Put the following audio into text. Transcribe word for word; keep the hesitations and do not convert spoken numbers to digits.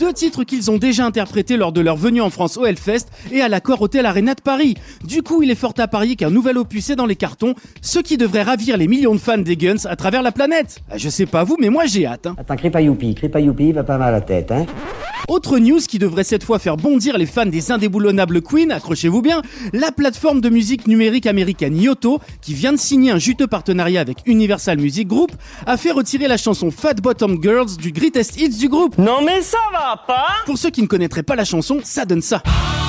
deux titres qu'ils ont déjà interprétés lors de leur venue en France au Hellfest et à l'Accor Hotel Arena de Paris. Du coup, il est fort à parier qu'un nouvel opus est dans les cartons, ce qui devrait ravir les millions de fans des Guns à travers la planète. Je sais pas vous, mais moi j'ai hâte. Hein. Attends, crie pas youpi, crie pas youpi, va pas mal à la tête, hein. Autre news qui devrait cette fois faire bondir les fans des indéboulonnables Queen, accrochez-vous bien, la plateforme de musique numérique américaine Yoto, qui vient de signer un juteux partenariat avec Universal Music Group, a fait retirer la chanson Fat Bottom Girls du Greatest Hits du groupe. Non mais ça va pas. Pour ceux qui ne connaîtraient pas la chanson, ça donne ça.